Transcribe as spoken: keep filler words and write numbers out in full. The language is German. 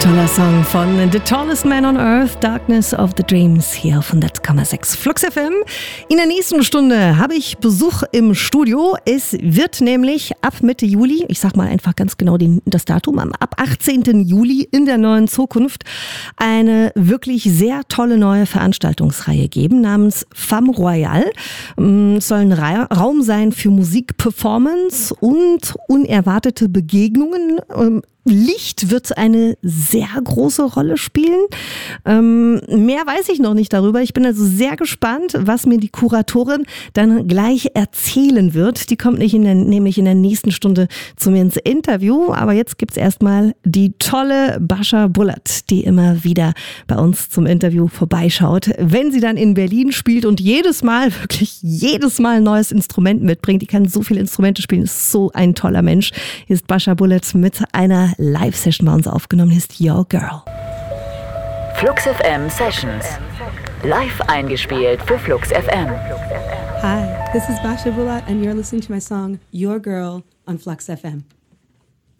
Toller Song von The Tallest Man on Earth, Darkness of the Dreams, hier auf hundert Komma sechs Flux F M. In der nächsten Stunde habe ich Besuch im Studio. Es wird nämlich ab Mitte Juli, ich sag mal einfach ganz genau den, das Datum, ab achtzehnten Juli in der neuen Zukunft eine wirklich sehr tolle neue Veranstaltungsreihe geben namens Femme Royale. Es soll ein Ra- Raum sein für Musik, Performance und unerwartete Begegnungen. Licht wird eine sehr große Rolle spielen. Ähm, mehr weiß ich noch nicht darüber. Ich bin also sehr gespannt, was mir die Kuratorin dann gleich erzählen wird. Die kommt nicht in der, nämlich in der nächsten Stunde zu mir ins Interview. Aber jetzt gibt's erstmal die tolle Bascha Bulat, die immer wieder bei uns zum Interview vorbeischaut. Wenn sie dann in Berlin spielt und jedes Mal, wirklich jedes Mal ein neues Instrument mitbringt. Die kann so viele Instrumente spielen, ist so ein toller Mensch. Hier ist Bascha Bulat mit einer Live-Session bei uns aufgenommen, ist Your Girl. Flux F M Sessions. Live eingespielt für Flux F M. Hi, this is Bascha Bulat and you're listening to my song Your Girl on Flux F M.